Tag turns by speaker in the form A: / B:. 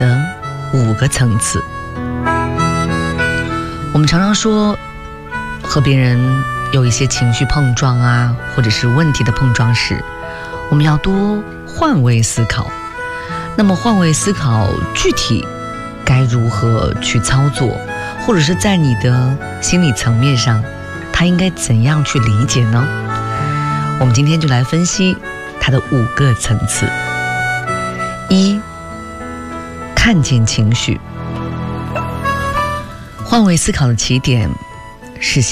A: 的5个层次。我们常常说和别人有一些情绪碰撞啊，或者是问题的碰撞时，我们要多换位思考。那么换位思考具体该如何去操作，或者是在你的心理层面上他应该怎样去理解呢？我们今天就来分析它的5个层次。1，看见情绪。换位思考的起点是